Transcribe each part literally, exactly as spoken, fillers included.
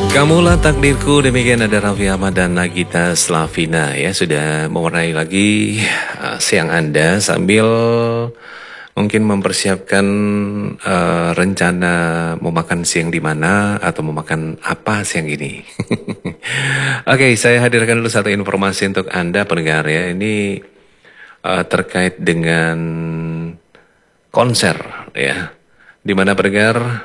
Kamulah takdirku, demikian ada Raffi Ahmad dan Nagita Slavina ya, sudah mewarnai lagi uh, siang Anda sambil mungkin mempersiapkan uh, rencana mau makan siang di mana atau mau makan apa siang ini. Oke, saya hadirkan dulu satu informasi untuk Anda pendengar ya. Ini uh, terkait dengan konser ya. Di mana pendengar,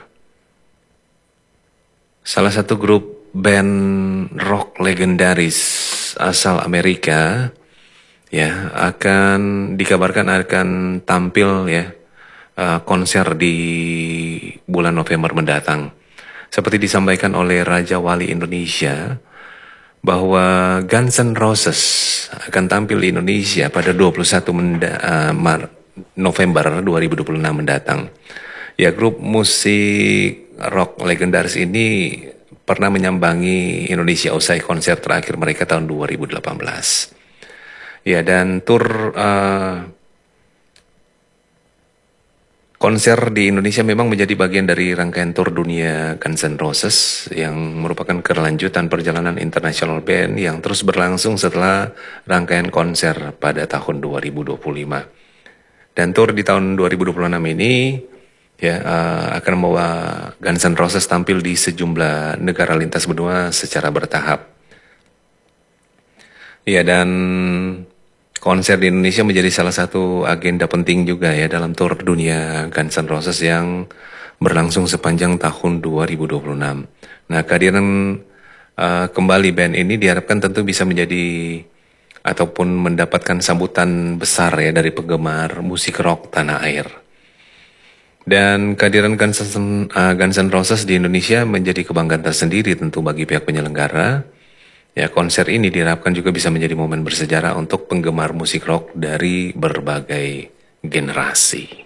salah satu grup band rock legendaris asal Amerika ya akan dikabarkan akan tampil ya uh, konser di bulan November mendatang. Seperti disampaikan oleh Raja Wali Indonesia bahwa Guns N' Roses akan tampil di Indonesia pada dua puluh satu menda- uh, Mar- November dua ribu dua puluh enam mendatang. Ya, grup musik rock legendaris ini pernah menyambangi Indonesia usai konser terakhir mereka tahun dua ribu delapan belas. Ya, dan tur uh, konser di Indonesia memang menjadi bagian dari rangkaian tur dunia Guns N' Roses yang merupakan kelanjutan perjalanan internasional band yang terus berlangsung setelah rangkaian konser pada tahun dua ribu dua puluh lima. Dan tur di tahun dua ribu dua puluh enam ini ya uh, akan membawa Guns N' Roses tampil di sejumlah negara lintas benua secara bertahap. Ya, dan konser di Indonesia menjadi salah satu agenda penting juga ya dalam tur dunia Guns N' Roses yang berlangsung sepanjang tahun dua ribu dua puluh enam. Nah, kehadiran uh, kembali band ini diharapkan tentu bisa menjadi ataupun mendapatkan sambutan besar ya dari penggemar musik rock tanah air. Dan kehadiran Guns N', uh, Guns N' Roses di Indonesia menjadi kebanggaan tersendiri tentu bagi pihak penyelenggara. Ya, konser ini diharapkan juga bisa menjadi momen bersejarah untuk penggemar musik rock dari berbagai generasi.